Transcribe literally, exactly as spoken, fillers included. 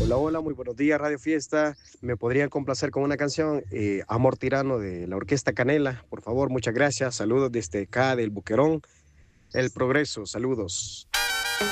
Hola, hola, muy buenos días, Radio Fiesta. ¿Me podrían complacer con una canción? Eh, Amor Tirano de la Orquesta Canela, por favor, muchas gracias. Saludos desde acá del Buquerón, El Progreso, saludos.